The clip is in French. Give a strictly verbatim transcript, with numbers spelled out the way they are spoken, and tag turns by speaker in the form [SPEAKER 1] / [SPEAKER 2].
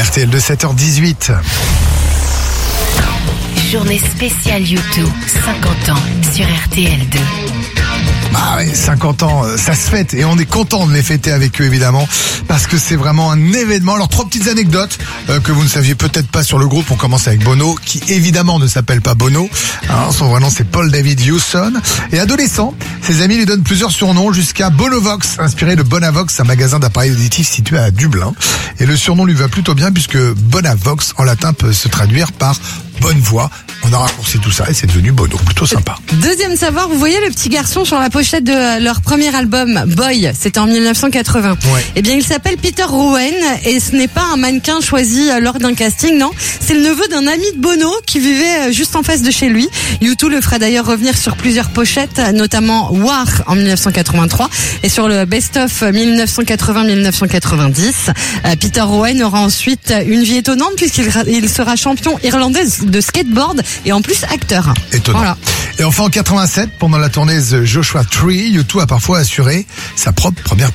[SPEAKER 1] R T L de sept heures dix-huit.
[SPEAKER 2] Journée spéciale YouTube, cinquante ans sur R T L deux.
[SPEAKER 1] Ah oui, cinquante ans, ça se fête et on est content de les fêter avec eux évidemment parce que c'est vraiment un événement. Alors trois petites anecdotes euh, que vous ne saviez peut-être pas sur le groupe. On commence avec Bono qui évidemment ne s'appelle pas Bono. Alors, son vrai nom c'est Paul David Hewson. Et adolescent, ses amis lui donnent plusieurs surnoms jusqu'à Bonovox, inspiré de Bonavox, un magasin d'appareils auditifs situé à Dublin. Et le surnom lui va plutôt bien puisque Bonavox en latin peut se traduire par bonne voix. On a raccourci tout ça et c'est devenu Bono. Plutôt sympa.
[SPEAKER 3] Deuxième savoir, vous voyez le petit garçon sur la pochette de leur premier album, Boy, c'était en dix-neuf cent quatre-vingts.
[SPEAKER 1] Ouais.
[SPEAKER 3] Eh bien, il s'appelle Peter Rowan et ce n'est pas un mannequin choisi lors d'un casting, non. C'est le neveu d'un ami de Bono qui vivait juste en face de chez lui. U deux le fera d'ailleurs revenir sur plusieurs pochettes, notamment War en dix-neuf cent quatre-vingt-trois et sur le Best of dix-neuf cent quatre-vingts dix-neuf cent quatre-vingt-dix. Peter Rowan aura ensuite une vie étonnante puisqu'il il sera champion irlandais de skateboard et en plus acteur.
[SPEAKER 1] Étonnant.
[SPEAKER 3] Voilà.
[SPEAKER 1] Et enfin en quatre-vingt-sept, pendant la tournée The Joshua Tree, U deux a parfois assuré sa propre première